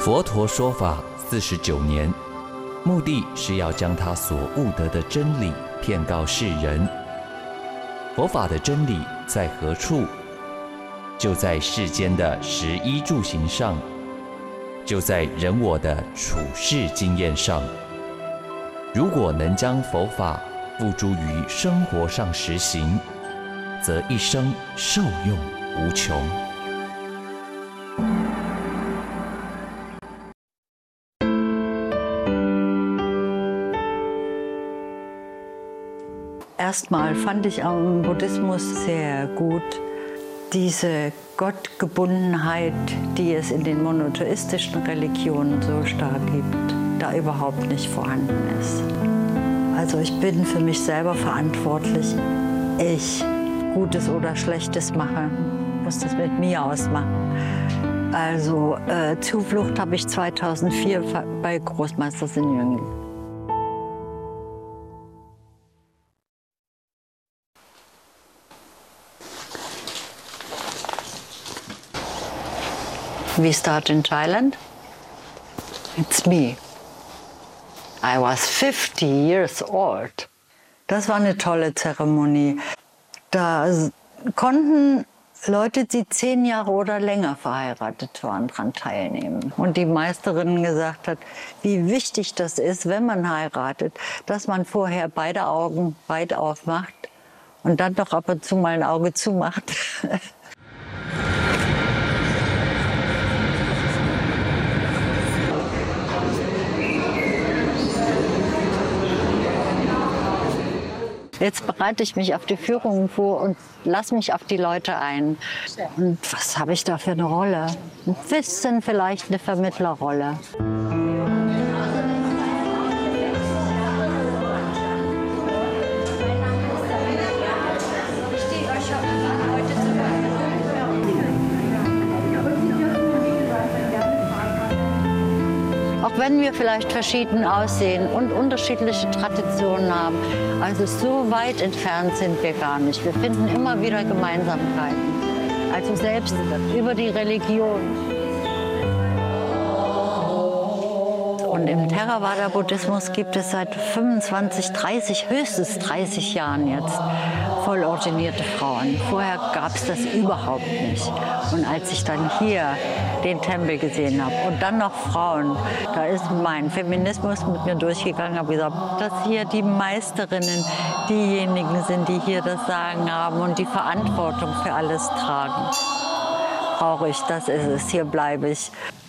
佛陀说法49年，目的是要将他所悟得的真理遍告世人。佛法的真理在何处？就在世间的食衣住行上，就在人我的处世经验上。如果能将佛法付诸于生活上实行，则一生受用无穷。 Erstmal fand ich am Buddhismus sehr gut diese Gottgebundenheit, die es in den monotheistischen Religionen so stark gibt, da überhaupt nicht vorhanden ist. Also ich bin für mich selber verantwortlich. Ich Gutes oder Schlechtes mache, muss das mit mir ausmachen. Also Zuflucht habe ich 2004 bei Großmeister Sinjüng. We start in Thailand. It's me. I was 50 years old. Das war eine tolle Zeremonie. Da konnten Leute, die 10 Jahre oder länger verheiratet waren, daran teilnehmen. Und die Meisterin gesagt hat, wie wichtig das ist, wenn man heiratet, dass man vorher beide Augen weit aufmacht und dann doch ab und zu mal ein Auge zumacht. Jetzt bereite ich mich auf die Führungen vor und lasse mich auf die Leute ein. Und was habe ich da für eine Rolle? Ein bisschen vielleicht eine Vermittlerrolle. Auch wenn wir vielleicht verschieden aussehen und unterschiedliche Traditionen haben, also so weit entfernt sind wir gar nicht. Wir finden immer wieder Gemeinsamkeiten, also selbst über die Religion. Und im Theravada-Buddhismus gibt es seit 25, 30, höchstens 30 Jahren jetzt vollordinierte Frauen. Vorher gab es das überhaupt nicht. Und als ich dann hier den Tempel gesehen habe und dann noch Frauen, da ist mein Feminismus mit mir durchgegangen, habe gesagt, dass hier die Meisterinnen diejenigen sind, die hier das Sagen haben und die Verantwortung für alles tragen. Brauche ich, das ist es, hier bleibe ich.